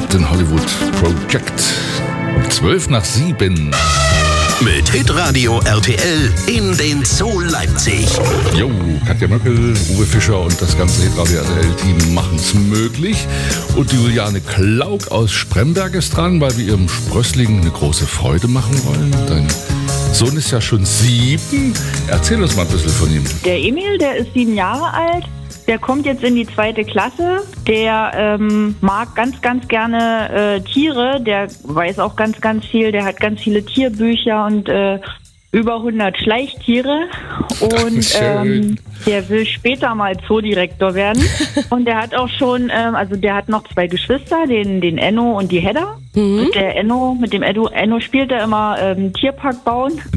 in Hollywood Project. 6:55. Mit Hitradio RTL in den Zoo Leipzig. Jo, Katja Möckel, Uwe Fischer und das ganze Hitradio RTL-Team machen es möglich. Und die Juliane Klauk aus Spremberg ist dran, weil wir ihrem Sprössling eine große Freude machen wollen. Dein Sohn ist ja schon 7. Erzähl uns mal ein bisschen von ihm. Der Emil, der ist 7 Jahre alt. Der kommt jetzt in die 2. Klasse. Der mag ganz, ganz gerne Tiere. Der weiß auch ganz, ganz viel. Der hat ganz viele Tierbücher und über 100 Schleichtiere. Und der will später mal Zoodirektor werden. Und der hat auch schon, der hat noch 2 Geschwister, den Enno und die Hedda. Und der Enno, mit dem Enno spielt er immer Tierpark bauen.